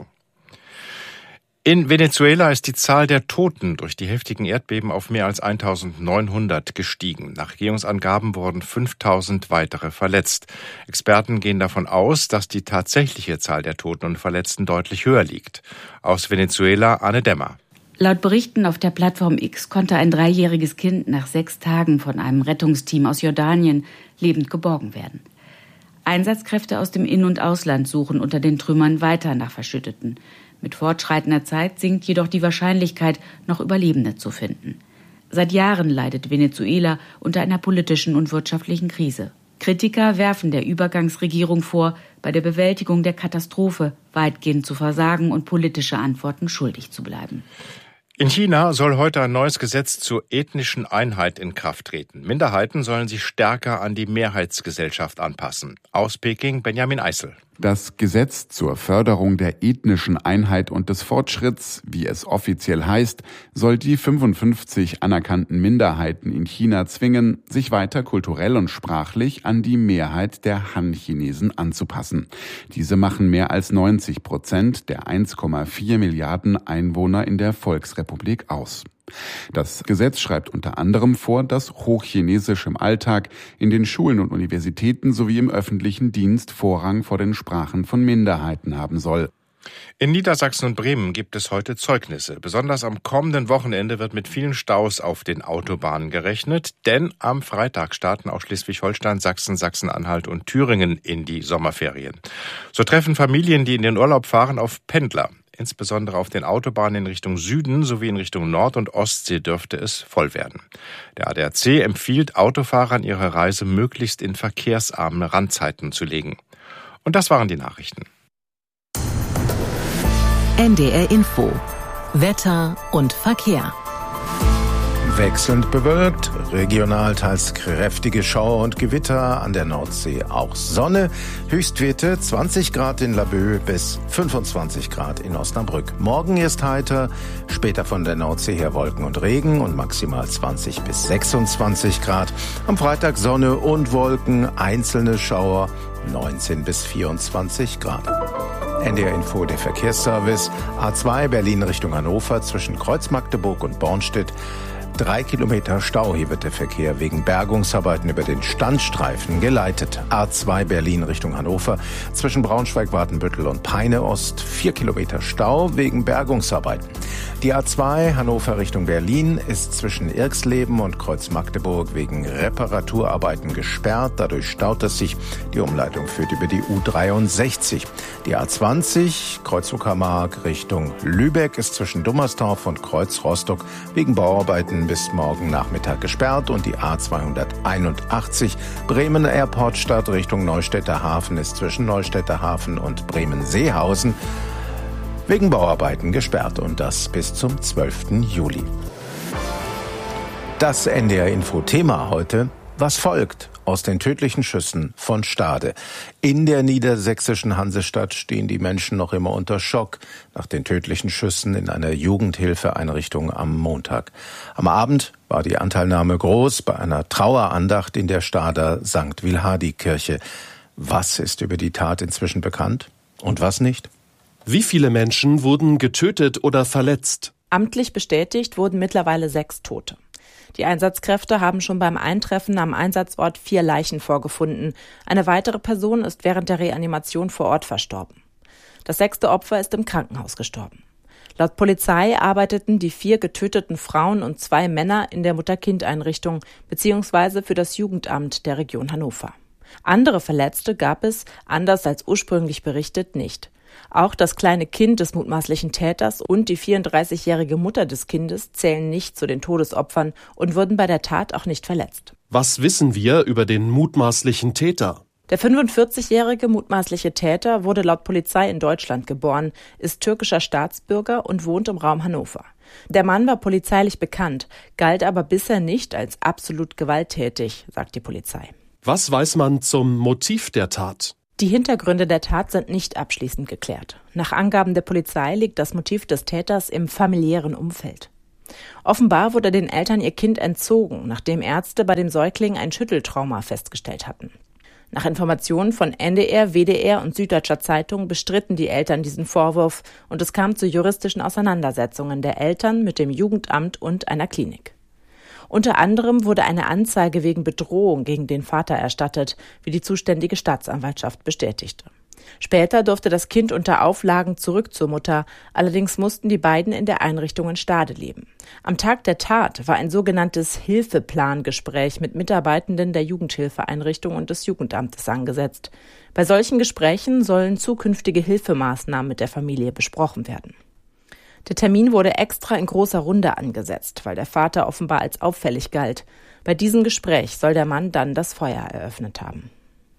In Venezuela ist die Zahl der Toten durch die heftigen Erdbeben auf mehr als 1.900 gestiegen. Nach Regierungsangaben wurden 5.000 weitere verletzt. Experten gehen davon aus, dass die tatsächliche Zahl der Toten und Verletzten deutlich höher liegt. Aus Venezuela Anne Demmer. Laut Berichten auf der Plattform X konnte ein 3-jähriges Kind nach 6 Tagen von einem Rettungsteam aus Jordanien lebend geborgen werden. Einsatzkräfte aus dem In- und Ausland suchen unter den Trümmern weiter nach Verschütteten. Mit fortschreitender Zeit sinkt jedoch die Wahrscheinlichkeit, noch Überlebende zu finden. Seit Jahren leidet Venezuela unter einer politischen und wirtschaftlichen Krise. Kritiker werfen der Übergangsregierung vor, bei der Bewältigung der Katastrophe weitgehend zu versagen und politische Antworten schuldig zu bleiben. In China soll heute ein neues Gesetz zur ethnischen Einheit in Kraft treten. Minderheiten sollen sich stärker an die Mehrheitsgesellschaft anpassen. Aus Peking Benjamin Eisel. Das Gesetz zur Förderung der ethnischen Einheit und des Fortschritts, wie es offiziell heißt, soll die 55 anerkannten Minderheiten in China zwingen, sich weiter kulturell und sprachlich an die Mehrheit der Han-Chinesen anzupassen. Diese machen mehr als 90% der 1,4 Milliarden Einwohner in der Volksrepublik aus. Das Gesetz schreibt unter anderem vor, dass Hochchinesisch im Alltag, in den Schulen und Universitäten sowie im öffentlichen Dienst Vorrang vor den Sprachen von Minderheiten haben soll. In Niedersachsen und Bremen gibt es heute Zeugnisse. Besonders am kommenden Wochenende wird mit vielen Staus auf den Autobahnen gerechnet, denn am Freitag starten auch Schleswig-Holstein, Sachsen, Sachsen-Anhalt und Thüringen in die Sommerferien. So treffen Familien, die in den Urlaub fahren, auf Pendler. Insbesondere auf den Autobahnen in Richtung Süden sowie in Richtung Nord- und Ostsee dürfte es voll werden. Der ADAC empfiehlt Autofahrern, ihre Reise möglichst in verkehrsarme Randzeiten zu legen. Und das waren die Nachrichten. NDR Info. Wetter und Verkehr. Wechselnd bewölkt, regional teils kräftige Schauer und Gewitter, an der Nordsee auch Sonne, Höchstwerte 20 Grad in Laboe bis 25 Grad in Osnabrück. Morgen erst heiter, später von der Nordsee her Wolken und Regen und maximal 20 bis 26 Grad. Am Freitag Sonne und Wolken, einzelne Schauer 19 bis 24 Grad. NDR Info, der Verkehrsservice. A2 Berlin Richtung Hannover zwischen Kreuz-Magdeburg und Bornstedt. 3 Kilometer Stau, hier wird der Verkehr wegen Bergungsarbeiten über den Standstreifen geleitet. A2 Berlin Richtung Hannover zwischen Braunschweig, Watenbüttel und Peine Ost. 4 Kilometer Stau wegen Bergungsarbeiten. Die A2 Hannover Richtung Berlin ist zwischen Irxleben und Kreuz-Magdeburg wegen Reparaturarbeiten gesperrt. Dadurch staut es sich. Die Umleitung führt über die U63. Die A20 Kreuz-Uckermark Richtung Lübeck ist zwischen Dummersdorf und Kreuz-Rostock wegen Bauarbeiten bis morgen Nachmittag gesperrt. Und die A281 Bremen-Airportstadt Richtung Neustädter Hafen ist zwischen Neustädter Hafen und Bremen-Seehausen wegen Bauarbeiten gesperrt, und das bis zum 12. Juli. Das NDR-Info-Thema heute: Was folgt aus den tödlichen Schüssen von Stade? In der niedersächsischen Hansestadt stehen die Menschen noch immer unter Schock nach den tödlichen Schüssen in einer Jugendhilfeeinrichtung am Montag. Am Abend war die Anteilnahme groß bei einer Trauerandacht in der Stader St. Wilhardi-Kirche. Was ist über die Tat inzwischen bekannt und was nicht? Wie viele Menschen wurden getötet oder verletzt? Amtlich bestätigt wurden mittlerweile 6 Tote. Die Einsatzkräfte haben schon beim Eintreffen am Einsatzort 4 Leichen vorgefunden. Eine weitere Person ist während der Reanimation vor Ort verstorben. Das 6. Opfer ist im Krankenhaus gestorben. Laut Polizei arbeiteten die 4 getöteten Frauen und 2 Männer in der Mutter-Kind-Einrichtung bzw. für das Jugendamt der Region Hannover. Andere Verletzte gab es, anders als ursprünglich berichtet, nicht. Auch das kleine Kind des mutmaßlichen Täters und die 34-jährige Mutter des Kindes zählen nicht zu den Todesopfern und wurden bei der Tat auch nicht verletzt. Was wissen wir über den mutmaßlichen Täter? Der 45-jährige mutmaßliche Täter wurde laut Polizei in Deutschland geboren, ist türkischer Staatsbürger und wohnt im Raum Hannover. Der Mann war polizeilich bekannt, galt aber bisher nicht als absolut gewalttätig, sagt die Polizei. Was weiß man zum Motiv der Tat? Die Hintergründe der Tat sind nicht abschließend geklärt. Nach Angaben der Polizei liegt das Motiv des Täters im familiären Umfeld. Offenbar wurde den Eltern ihr Kind entzogen, nachdem Ärzte bei dem Säugling ein Schütteltrauma festgestellt hatten. Nach Informationen von NDR, WDR und Süddeutscher Zeitung bestritten die Eltern diesen Vorwurf und es kam zu juristischen Auseinandersetzungen der Eltern mit dem Jugendamt und einer Klinik. Unter anderem wurde eine Anzeige wegen Bedrohung gegen den Vater erstattet, wie die zuständige Staatsanwaltschaft bestätigte. Später durfte das Kind unter Auflagen zurück zur Mutter, allerdings mussten die beiden in der Einrichtung in Stade leben. Am Tag der Tat war ein sogenanntes Hilfeplangespräch mit Mitarbeitenden der Jugendhilfeeinrichtung und des Jugendamtes angesetzt. Bei solchen Gesprächen sollen zukünftige Hilfemaßnahmen mit der Familie besprochen werden. Der Termin wurde extra in großer Runde angesetzt, weil der Vater offenbar als auffällig galt. Bei diesem Gespräch soll der Mann dann das Feuer eröffnet haben.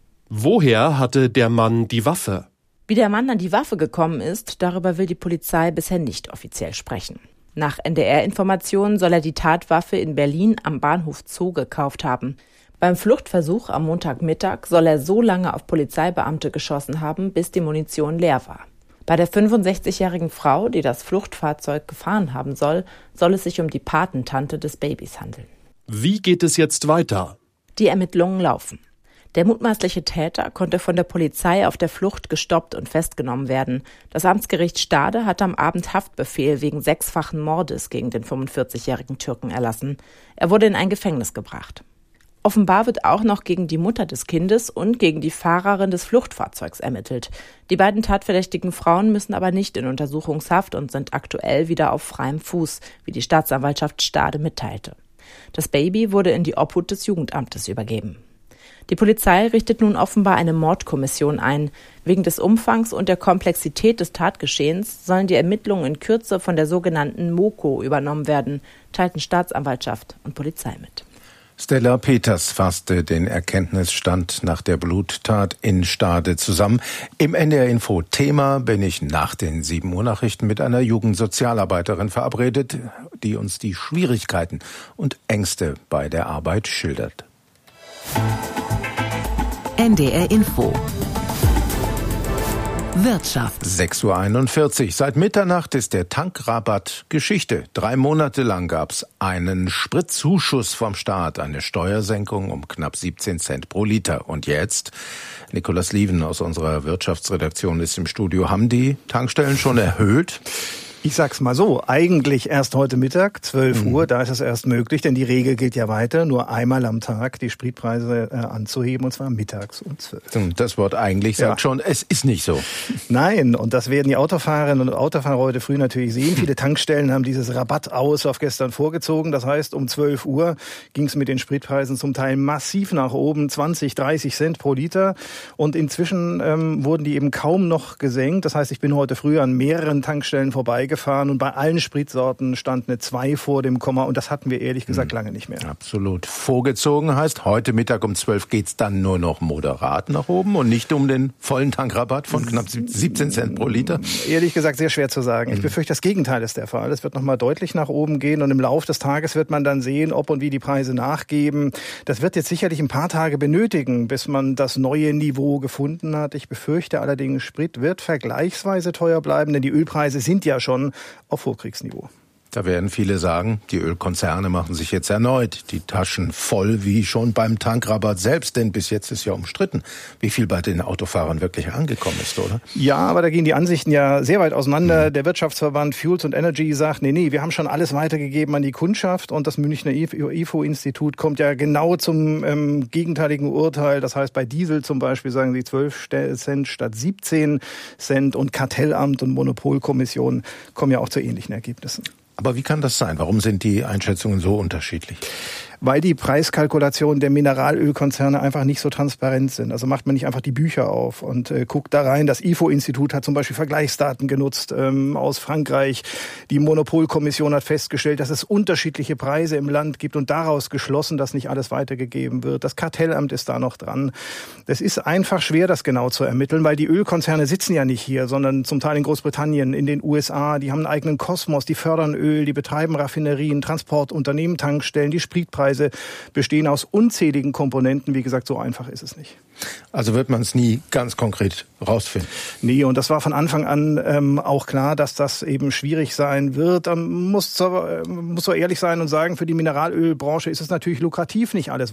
Woher hatte der Mann die Waffe? Wie der Mann an die Waffe gekommen ist, darüber will die Polizei bisher nicht offiziell sprechen. Nach NDR-Informationen soll er die Tatwaffe in Berlin am Bahnhof Zoo gekauft haben. Beim Fluchtversuch am Montagmittag soll er so lange auf Polizeibeamte geschossen haben, bis die Munition leer war. Bei der 65-jährigen Frau, die das Fluchtfahrzeug gefahren haben soll es sich um die Patentante des Babys handeln. Wie geht es jetzt weiter? Die Ermittlungen laufen. Der mutmaßliche Täter konnte von der Polizei auf der Flucht gestoppt und festgenommen werden. Das Amtsgericht Stade hat am Abend Haftbefehl wegen 6-fachen Mordes gegen den 45-jährigen Türken erlassen. Er wurde in ein Gefängnis gebracht. Offenbar wird auch noch gegen die Mutter des Kindes und gegen die Fahrerin des Fluchtfahrzeugs ermittelt. Die beiden tatverdächtigen Frauen müssen aber nicht in Untersuchungshaft und sind aktuell wieder auf freiem Fuß, wie die Staatsanwaltschaft Stade mitteilte. Das Baby wurde in die Obhut des Jugendamtes übergeben. Die Polizei richtet nun offenbar eine Mordkommission ein. Wegen des Umfangs und der Komplexität des Tatgeschehens sollen die Ermittlungen in Kürze von der sogenannten MoKo übernommen werden, teilten Staatsanwaltschaft und Polizei mit. Stella Peters fasste den Erkenntnisstand nach der Bluttat in Stade zusammen. Im NDR-Info-Thema bin ich nach den 7 Uhr Nachrichten mit einer Jugendsozialarbeiterin verabredet, die uns die Schwierigkeiten und Ängste bei der Arbeit schildert. NDR Info. Wirtschaft. 6.41 Uhr. Seit Mitternacht ist der Tankrabatt Geschichte. 3 Monate lang gab's einen Spritzuschuss vom Staat, eine Steuersenkung um knapp 17 Cent pro Liter. Und jetzt, Nicolas Lieven aus unserer Wirtschaftsredaktion ist im Studio. Haben die Tankstellen schon erhöht? Ich sag's mal so, eigentlich erst heute Mittag, 12 Uhr, da ist es erst möglich, denn die Regel gilt ja weiter, nur einmal am Tag die Spritpreise anzuheben, und zwar mittags um 12. Das Wort eigentlich sagt schon, es ist nicht so. Nein, und das werden die Autofahrerinnen und Autofahrer heute früh natürlich sehen. Viele Tankstellen haben dieses Rabatt auf gestern vorgezogen. Das heißt, um 12 Uhr ging's mit den Spritpreisen zum Teil massiv nach oben, 20, 30 Cent pro Liter. Und inzwischen wurden die eben kaum noch gesenkt. Das heißt, ich bin heute früh an mehreren Tankstellen vorbeigefahren und bei allen Spritsorten stand eine 2 vor dem Komma, und das hatten wir ehrlich gesagt lange nicht mehr. Absolut. Vorgezogen heißt, heute Mittag um 12 geht's dann nur noch moderat nach oben und nicht um den vollen Tankrabatt von knapp 17 Cent pro Liter? Ehrlich gesagt sehr schwer zu sagen. Ich befürchte, das Gegenteil ist der Fall. Es wird nochmal deutlich nach oben gehen und im Laufe des Tages wird man dann sehen, ob und wie die Preise nachgeben. Das wird jetzt sicherlich ein paar Tage benötigen, bis man das neue Niveau gefunden hat. Ich befürchte allerdings, Sprit wird vergleichsweise teuer bleiben, denn die Ölpreise sind ja schon auf Vorkriegsniveau. Da werden viele sagen, die Ölkonzerne machen sich jetzt erneut die Taschen voll, wie schon beim Tankrabatt selbst, denn bis jetzt ist ja umstritten, wie viel bei den Autofahrern wirklich angekommen ist, oder? Ja, aber da gehen die Ansichten ja sehr weit auseinander. Der Wirtschaftsverband Fuels and Energy sagt, nee, wir haben schon alles weitergegeben an die Kundschaft, und das Münchner IFO-Institut kommt ja genau zum gegenteiligen Urteil. Das heißt, bei Diesel zum Beispiel sagen sie 12 Cent statt 17 Cent, und Kartellamt und Monopolkommission kommen ja auch zu ähnlichen Ergebnissen. Aber wie kann das sein? Warum sind die Einschätzungen so unterschiedlich? Weil die Preiskalkulationen der Mineralölkonzerne einfach nicht so transparent sind. Also macht man nicht einfach die Bücher auf und guckt da rein. Das IFO-Institut hat zum Beispiel Vergleichsdaten genutzt aus Frankreich. Die Monopolkommission hat festgestellt, dass es unterschiedliche Preise im Land gibt und daraus geschlossen, dass nicht alles weitergegeben wird. Das Kartellamt ist da noch dran. Das ist einfach schwer, das genau zu ermitteln, weil die Ölkonzerne sitzen ja nicht hier, sondern zum Teil in Großbritannien, in den USA. Die haben einen eigenen Kosmos, die fördern Öl, die betreiben Raffinerien, Transportunternehmen, Tankstellen. Die Spritpreise bestehen aus unzähligen Komponenten. Wie gesagt, so einfach ist es nicht. Also wird man es nie ganz konkret rausfinden? Nee, und das war von Anfang an auch klar, dass das eben schwierig sein wird. Man muss so ehrlich sein und sagen, für die Mineralölbranche ist es natürlich lukrativ, nicht alles